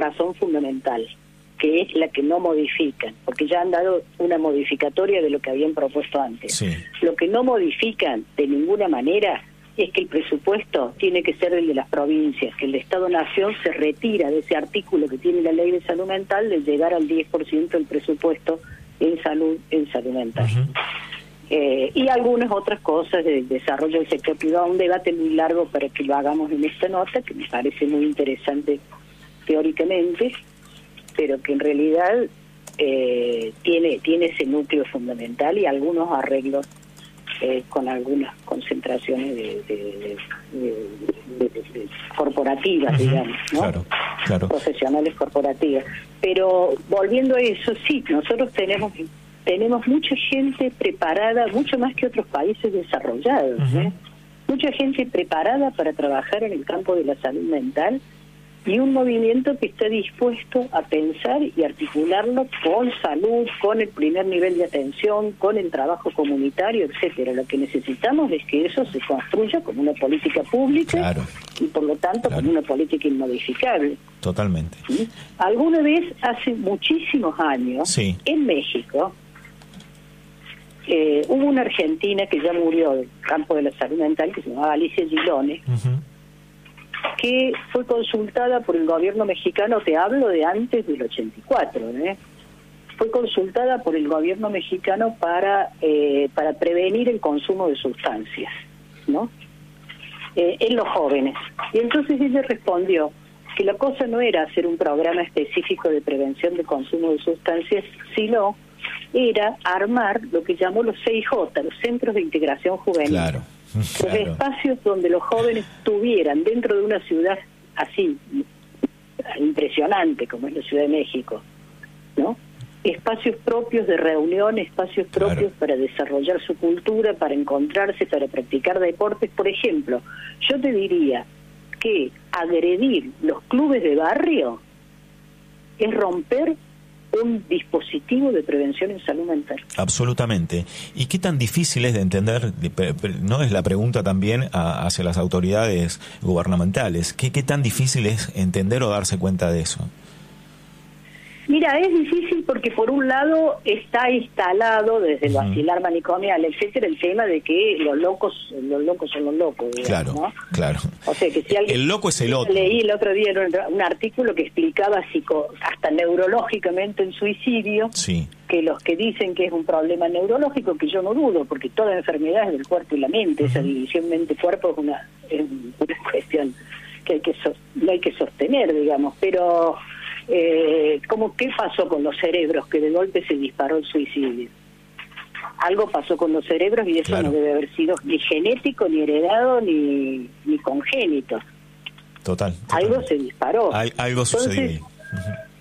razón fundamental, que es la que no modifican, porque ya han dado una modificatoria de lo que habían propuesto antes. Sí. Lo que no modifican de ninguna manera es que el presupuesto tiene que ser el de las provincias, que el Estado-Nación se retira de ese artículo que tiene la Ley de Salud Mental de llegar al 10% del presupuesto en salud mental. Y algunas otras cosas del desarrollo del sector privado, un debate muy largo para que lo hagamos en esta nota, que me parece muy teóricamente, pero que en realidad tiene ese núcleo fundamental y algunos arreglos con algunas concentraciones de corporativas, digamos, ¿no? Claro. Profesionales corporativas. Pero volviendo a eso, sí, nosotros tenemos mucha gente preparada, mucho más que otros países desarrollados, mucha gente preparada para trabajar en el campo de la salud mental y un movimiento que está dispuesto a pensar y articularlo con salud, con el primer nivel de atención, con el trabajo comunitario, etcétera. Lo que necesitamos es que eso se construya como una política pública y por lo tanto como una política inmodificable. Totalmente. ¿Sí? Alguna vez, hace muchísimos años, en México, hubo una argentina que ya murió del campo de la salud mental, que se llamaba Alicia Gilone, que fue consultada por el gobierno mexicano, te hablo de antes del 84, fue consultada por el gobierno mexicano para prevenir el consumo de sustancias, ¿no? En los jóvenes. Y entonces ella respondió que la cosa no era hacer un programa específico de prevención de consumo de sustancias, sino era armar lo que llamó los CIJ, los Centros de Integración Juvenil. Los espacios donde los jóvenes tuvieran, dentro de una ciudad así impresionante como es la Ciudad de México, ¿no? Espacios propios de reunión, espacios propios para desarrollar su cultura, para encontrarse, para practicar deportes. Por ejemplo, yo te diría que agredir los clubes de barrio es romper un dispositivo de prevención en salud mental. Absolutamente. ¿Y qué tan difícil es de entender? No es la pregunta también hacia las autoridades gubernamentales. ¿Qué tan difícil es entender o darse cuenta de eso? Mira, es difícil porque por un lado está instalado desde el vacilar manicomial, etcétera, el tema de que los locos son los locos, digamos, ¿no? Claro. O sea, que si alguien, el loco es el otro. Leí el otro día un artículo que explicaba hasta neurológicamente el suicidio, que los que dicen que es un problema neurológico, que yo no dudo, porque toda enfermedad es del cuerpo y la mente, esa división mente-cuerpo es una cuestión que no hay que sostener, digamos, pero ¿cómo qué pasó con los cerebros que de golpe se disparó el suicidio? Algo pasó con los cerebros y eso no debe haber sido ni genético, ni heredado, ni congénito. Total. Algo se disparó. Algo sucedió ahí.